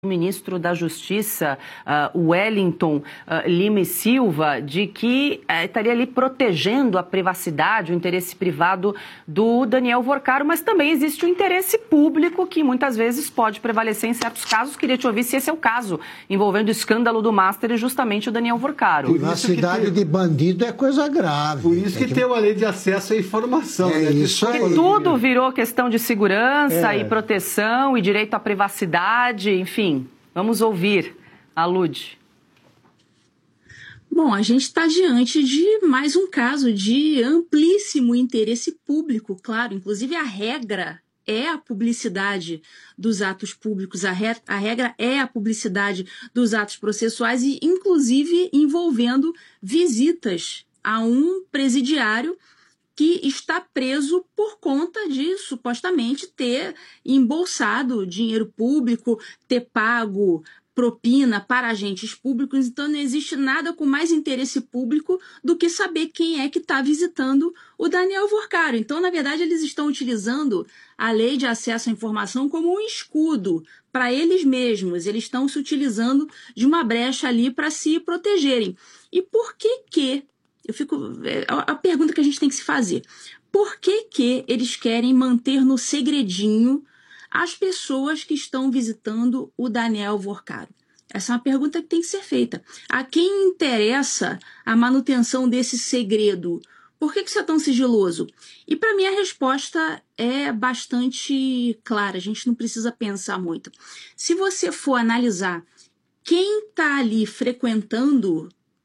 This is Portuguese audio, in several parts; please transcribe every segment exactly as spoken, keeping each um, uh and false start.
O ministro da Justiça, uh, Wellington uh, Lima e Silva, de que uh, estaria ali protegendo a privacidade, o interesse privado do Daniel Vorcaro, mas também existe o interesse público que muitas vezes pode prevalecer em certos casos. Queria te ouvir se esse é o caso, envolvendo o escândalo do Master e justamente o Daniel Vorcaro. Privacidade tem... de bandido é coisa grave. Por isso que, que tem uma lei de acesso à informação. É né? isso aí. Porque tudo virou questão de segurança É. e proteção e direito à privacidade, enfim. Vamos ouvir a Lud. Bom, a gente está diante de mais um caso de amplíssimo interesse público, claro. Inclusive, a regra é a publicidade dos atos públicos, a, re... a regra é a publicidade dos atos processuais e, inclusive, envolvendo visitas a um presidiário que está preso por conta de, supostamente, ter embolsado dinheiro público, ter pago propina para agentes públicos. Então, não existe nada com mais interesse público do que saber quem é que está visitando o Daniel Vorcaro. Então, na verdade, eles estão utilizando a lei de acesso à informação como um escudo para eles mesmos. Eles estão se utilizando de uma brecha ali para se protegerem. E por que que Eu fico, a pergunta que a gente tem que se fazer: por que que eles querem manter no segredinho as pessoas que estão visitando o Daniel Vorcaro? Essa é uma pergunta que tem que ser feita. A quem interessa a manutenção desse segredo? Por que que isso é tão sigiloso? E para mim a resposta é bastante clara, a gente não precisa pensar muito. Se você for analisar quem está ali frequentando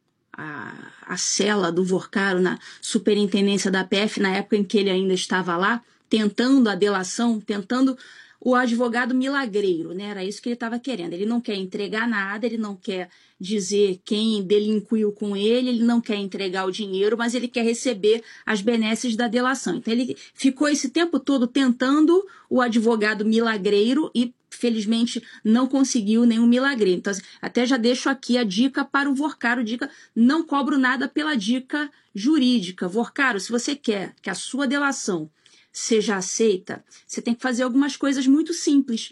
A, a cela do Vorcaro na superintendência da P F, na época em que ele ainda estava lá, tentando a delação, tentando o advogado milagreiro, né? Era isso que ele estava querendo. Ele não quer entregar nada, ele não quer dizer quem delinquiu com ele, ele não quer entregar o dinheiro, mas ele quer receber as benesses da delação. Então ele ficou esse tempo todo tentando o advogado milagreiro e felizmente não conseguiu nenhum milagreiro. Então, até já deixo aqui a dica para o Vorcaro, dica: não cobro nada pela dica jurídica. Vorcaro, se você quer que a sua delação seja aceita, você tem que fazer algumas coisas muito simples.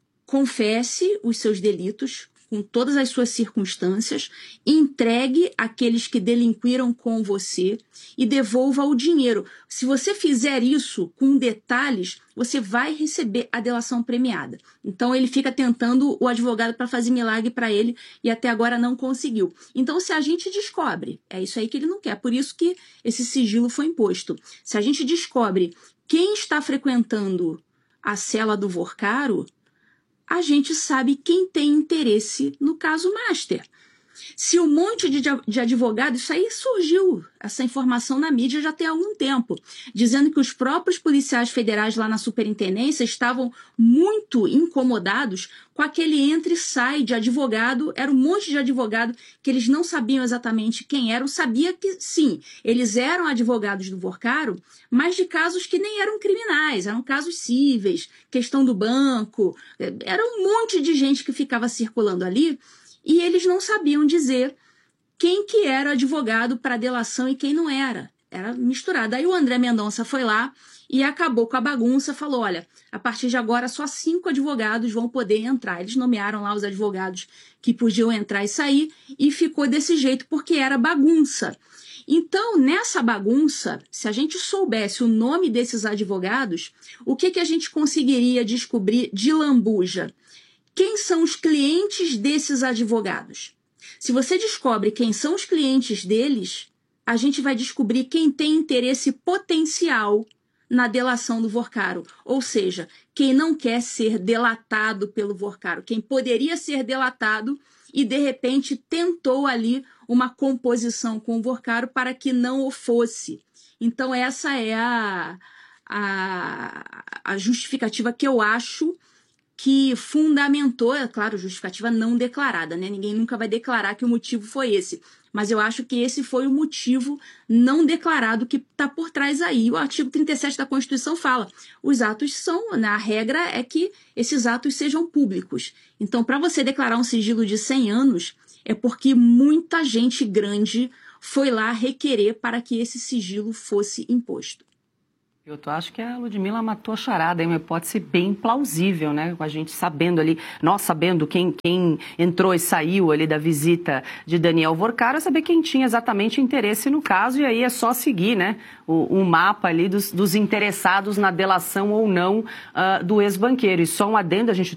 Confesse os seus delitos com todas as suas circunstâncias, entregue aqueles que delinquiram com você e devolva o dinheiro. Se você fizer isso com detalhes, você vai receber a delação premiada. Então ele fica tentando o advogado para fazer milagre para ele e até agora não conseguiu. Então, se a gente descobre, é isso aí que ele não quer, por isso que esse sigilo foi imposto. Se a gente descobre quem está frequentando a cela do Vorcaro, a gente sabe quem tem interesse no caso Master. Se um monte de, de advogado, isso aí surgiu, essa informação na mídia já tem algum tempo, dizendo que os próprios policiais federais lá na superintendência estavam muito incomodados com aquele entra e sai de advogado. Era um monte de advogado que eles não sabiam exatamente quem eram, sabia que sim, eles eram advogados do Vorcaro, mas de casos que nem eram criminais, eram casos cíveis, questão do banco, era um monte de gente que ficava circulando ali. E eles não sabiam dizer quem que era advogado para delação e quem não era. Era misturado. Aí o André Mendonça foi lá e acabou com a bagunça, falou: olha, a partir de agora só cinco advogados vão poder entrar. Eles nomearam lá os advogados que podiam entrar e sair e ficou desse jeito porque era bagunça. Então, nessa bagunça, se a gente soubesse o nome desses advogados, o que, que a gente conseguiria descobrir de lambuja? Quem são os clientes desses advogados? Se você descobre quem são os clientes deles, a gente vai descobrir quem tem interesse potencial na delação do Vorcaro. Ou seja, quem não quer ser delatado pelo Vorcaro, quem poderia ser delatado e, de repente, tentou ali uma composição com o Vorcaro para que não o fosse. Então, essa é a, a, a justificativa que eu acho que fundamentou, é claro, justificativa não declarada, né? Ninguém nunca vai declarar que o motivo foi esse. Mas eu acho que esse foi o motivo não declarado que está por trás aí. O artigo trinta e sete da Constituição fala: os atos são, né, a regra é que esses atos sejam públicos. Então, para você declarar um sigilo de cem anos, é porque muita gente grande foi lá requerer para que esse sigilo fosse imposto. Eu tô, acho que a Ludmilla matou a charada, é uma hipótese bem plausível, né? Com a gente sabendo ali, nós sabendo quem, quem entrou e saiu ali da visita de Daniel Vorcaro, saber quem tinha exatamente interesse no caso, e aí é só seguir, né? O, o mapa ali dos, dos interessados na delação ou não uh, do ex-banqueiro. E só um adendo, a gente